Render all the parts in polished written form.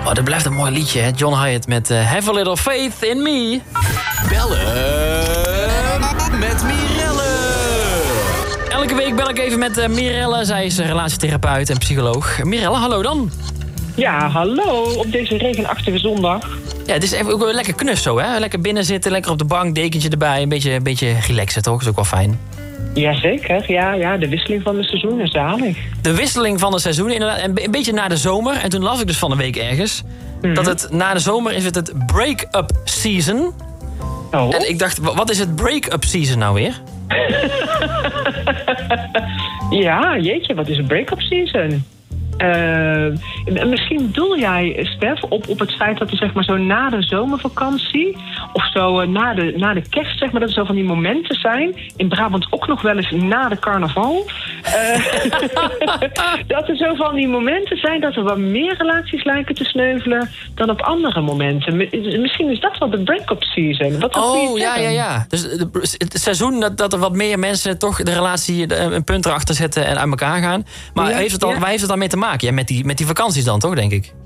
Oh, dat blijft een mooi liedje, hè? John Hyatt met Have a Little Faith in Me. Bellen met Mirelle. Elke week bel ik even met Mirelle. Zij is relatietherapeut en psycholoog. Mirelle, hallo dan. Ja, hallo, op deze regenachtige zondag. Ja, het is even ook wel lekker knus zo, hè? Lekker binnen zitten, lekker op de bank, dekentje erbij. Een beetje relaxen, toch? Is ook wel fijn. Jazeker, ja, de wisseling van de seizoenen, zalig. De wisseling van de seizoenen, inderdaad. Een beetje na de zomer. En toen las ik dus van de week ergens... dat het na de zomer is het break-up season. Oh. En ik dacht, wat is het break-up season nou weer? Ja, jeetje, wat is een break-up season? Misschien bedoel jij, Stef, op het feit dat er zeg maar zo na de zomervakantie... of zo na de kerst, zeg maar, dat er zo van die momenten zijn... in Brabant ook nog wel eens na de carnaval... dat er zo van die momenten zijn dat er wat meer relaties lijken te sneuvelen... dan op andere momenten. Misschien is dat wel de break-up season. Ja. Dus het seizoen dat er wat meer mensen toch de relatie een punt erachter zetten... en uit elkaar gaan. Maar waar heeft het dan mee te maken? Ja, met die vakanties dan toch, denk ik?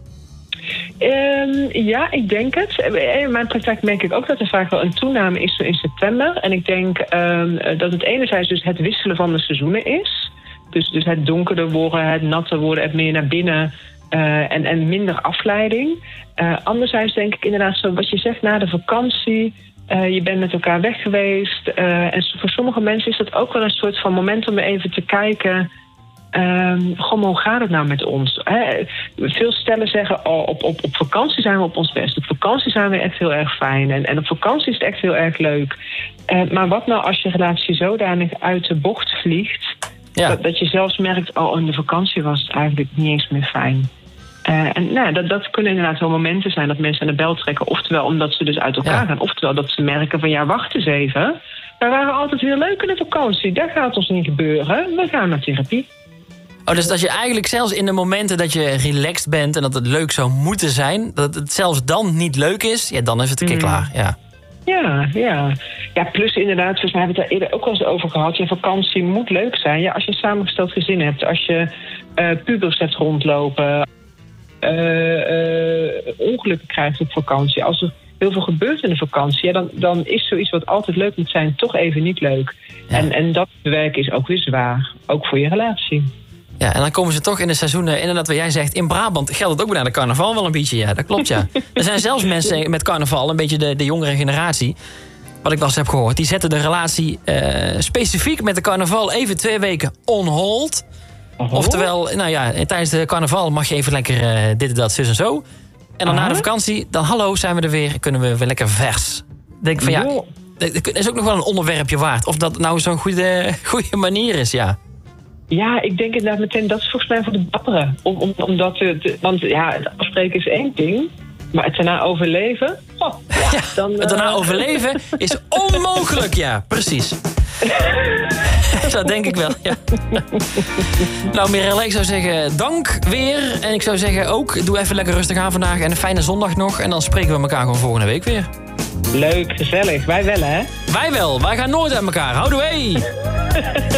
Ja, ik denk het. In mijn praktijk merk ik ook dat er vaak wel een toename is in september. En ik denk dat het enerzijds dus het wisselen van de seizoenen is. Dus het donkerder worden, het natter worden, het meer naar binnen... en minder afleiding. Anderzijds denk ik inderdaad zo wat je zegt na de vakantie... je bent met elkaar weg geweest. En voor sommige mensen is dat ook wel een soort van moment om even te kijken... hoe gaat het nou met ons? Veel stellen zeggen, op vakantie zijn we op ons best. Op vakantie zijn we echt heel erg fijn. En op vakantie is het echt heel erg leuk. Maar wat nou als je relatie zodanig uit de bocht vliegt... Ja. Dat je zelfs merkt, in de vakantie was het eigenlijk niet eens meer fijn. Dat kunnen inderdaad wel momenten zijn dat mensen aan de bel trekken. Oftewel omdat ze dus uit elkaar gaan. Oftewel dat ze merken van, ja, wacht eens even. We waren altijd heel leuk in de vakantie. Dat gaat ons niet gebeuren. We gaan naar therapie. Oh, dus dat je eigenlijk zelfs in de momenten dat je relaxed bent... en dat het leuk zou moeten zijn, dat het zelfs dan niet leuk is... ja, dan is het een keer klaar, ja. Ja, plus inderdaad, we hebben het daar eerder ook al eens over gehad... je vakantie moet leuk zijn. Ja, als je een samengesteld gezin hebt, als je pubers hebt rondlopen... ongelukken krijgt op vakantie... als er heel veel gebeurt in de vakantie... Ja, dan is zoiets wat altijd leuk moet zijn toch even niet leuk. Ja. En dat bewerken is ook weer zwaar, ook voor je relatie. Ja, en dan komen ze toch in de seizoenen... inderdaad wat jij zegt, in Brabant geldt het ook bijna de carnaval wel een beetje. Ja, dat klopt, ja. Er zijn zelfs mensen met carnaval, een beetje de jongere generatie... wat ik wel eens heb gehoord, die zetten de relatie specifiek met de carnaval... even 2 weken on hold. Oftewel, nou ja, tijdens de carnaval mag je even lekker dit en dat, zus en zo. En dan na de vakantie, dan zijn we er weer... kunnen we weer lekker vers. Denk van ja, dat is ook nog wel een onderwerpje waard. Of dat nou zo'n goede manier is, ja. Ja, ik denk inderdaad meteen, dat is volgens mij voor de dapperen. Want ja, het afspreken is één ding, maar het daarna overleven... het daarna overleven is onmogelijk, ja, precies. Dat denk ik wel, ja. Nou, Mirelle, ik zou zeggen dank weer. En ik zou zeggen ook, doe even lekker rustig aan vandaag en een fijne zondag nog. En dan spreken we elkaar gewoon volgende week weer. Leuk, gezellig. Wij wel, hè? Wij wel, wij gaan nooit uit elkaar. Houdoe!